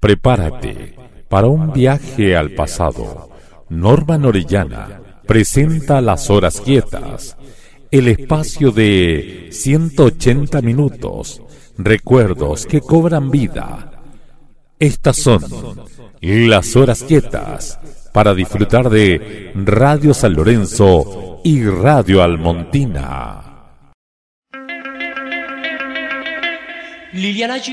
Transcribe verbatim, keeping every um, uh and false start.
Prepárate para un viaje al pasado. Norman Orellana presenta Las Horas Quietas, el espacio de ciento ochenta minutos, recuerdos que cobran vida. Estas son Las Horas Quietas, para disfrutar de Radio San Lorenzo y Radio Almontina. Liliana